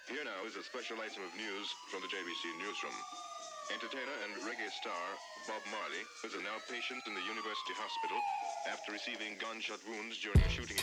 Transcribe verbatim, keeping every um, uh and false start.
Here now is a special item of news from the J B C newsroom. Entertainer and reggae star Bob Marley is a now patient in the University Hospital after receiving gunshot wounds during a shooting.